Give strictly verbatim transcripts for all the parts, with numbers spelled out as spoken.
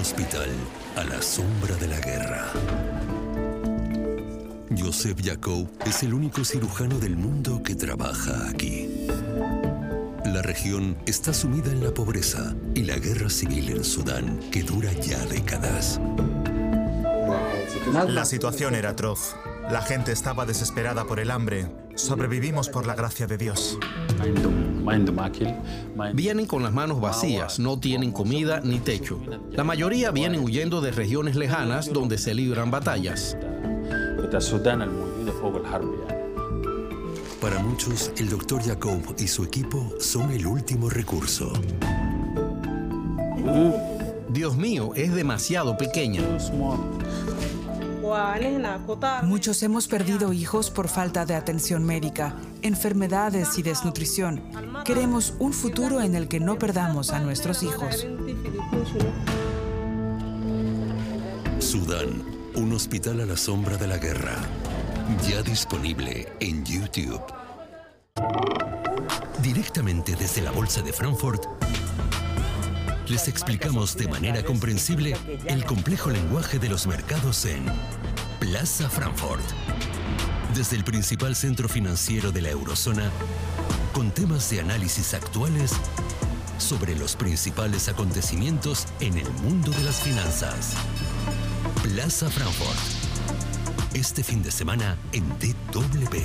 hospital a la sombra de la guerra. Joseph Yacob es el único cirujano del mundo que trabaja aquí. La región está sumida en la pobreza y la guerra civil en Sudán, que dura ya décadas. La situación era atroz. La gente estaba desesperada por el hambre. Sobrevivimos por la gracia de Dios. Vienen con las manos vacías, no tienen comida ni techo. La mayoría vienen huyendo de regiones lejanas donde se libran batallas. Para muchos, el doctor Yacob y su equipo son el último recurso. Dios mío, es demasiado pequeña. Muchos hemos perdido hijos por falta de atención médica, enfermedades y desnutrición. Queremos un futuro en el que no perdamos a nuestros hijos. Sudán, un hospital a la sombra de la guerra. Ya disponible en YouTube. Directamente desde la Bolsa de Frankfurt, les explicamos de manera comprensible el complejo lenguaje de los mercados en Plaza Frankfurt. Desde el principal centro financiero de la eurozona, con temas de análisis actuales sobre los principales acontecimientos en el mundo de las finanzas. Plaza Frankfurt. Este fin de semana en D W.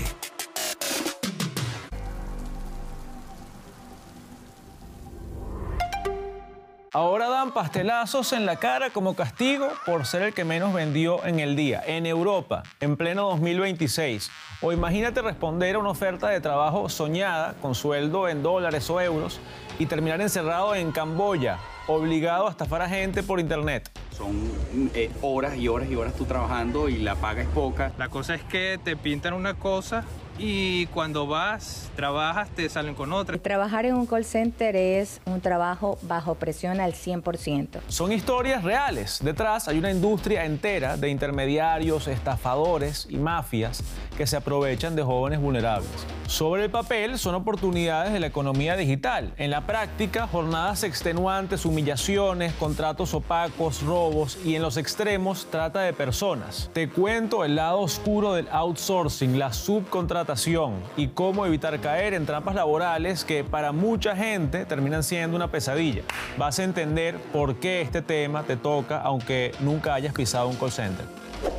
Ahora dan pastelazos en la cara como castigo por ser el que menos vendió en el día, en Europa, en pleno dos mil veintiséis. O imagínate responder a una oferta de trabajo soñada, con sueldo en dólares o euros, y terminar encerrado en Camboya, obligado a estafar a gente por internet. Son eh, horas y horas y horas tú trabajando y la paga es poca. La cosa es que te pintan una cosa y cuando vas, trabajas, te salen con otra. Trabajar en un call center es un trabajo bajo presión al cien por ciento. Son historias reales. Detrás hay una industria entera de intermediarios, estafadores y mafias que se aprovechan de jóvenes vulnerables. Sobre el papel son oportunidades de la economía digital. En la práctica, jornadas extenuantes, humillaciones, contratos opacos, robos y en los extremos, trata de personas. Te cuento el lado oscuro del outsourcing, la subcontratación y cómo evitar caer en trampas laborales que para mucha gente terminan siendo una pesadilla. Vas a entender por qué este tema te toca aunque nunca hayas pisado un call center.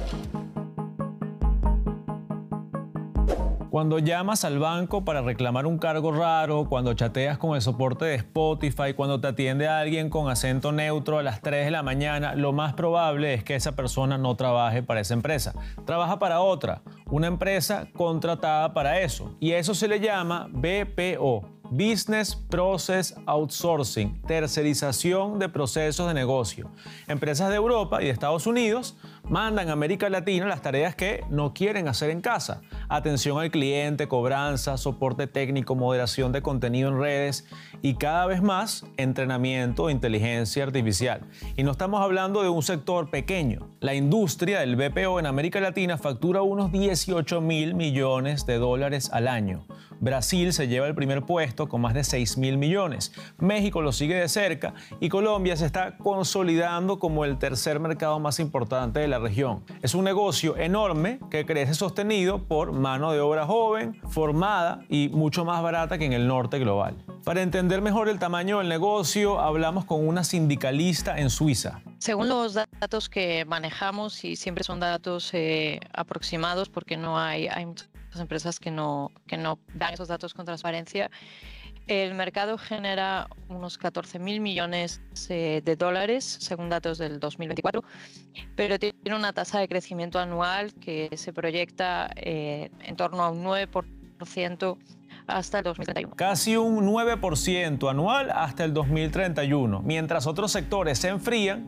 Cuando llamas al banco para reclamar un cargo raro, cuando chateas con el soporte de Spotify, cuando te atiende alguien con acento neutro a las tres de la mañana, lo más probable es que esa persona no trabaje para esa empresa. Trabaja para otra, una empresa contratada para eso. Y eso se le llama B P O. Business Process Outsourcing, tercerización de procesos de negocio. Empresas de Europa y de Estados Unidos mandan a América Latina las tareas que no quieren hacer en casa. Atención al cliente, cobranza, soporte técnico, moderación de contenido en redes y cada vez más entrenamiento de inteligencia artificial. Y no estamos hablando de un sector pequeño. La industria del B P O en América Latina factura unos dieciocho mil millones de dólares al año. Brasil se lleva el primer puesto con más de seis mil millones. México lo sigue de cerca y Colombia se está consolidando como el tercer mercado más importante de la región. Es un negocio enorme que crece sostenido por mano de obra joven, formada y mucho más barata que en el norte global. Para entender mejor el tamaño del negocio, hablamos con una sindicalista en Suiza. Según los datos que manejamos, y siempre son datos eh, aproximados porque no hay, hay muchas empresas que no, que no dan esos datos con transparencia, el mercado genera unos catorce mil millones eh, de dólares, según datos del dos mil veinticuatro, pero tiene una tasa de crecimiento anual que se proyecta eh, en torno a un nueve por ciento hasta el dos mil treinta y uno. Casi un nueve por ciento anual hasta el dos mil treinta y uno. Mientras otros sectores se enfrían,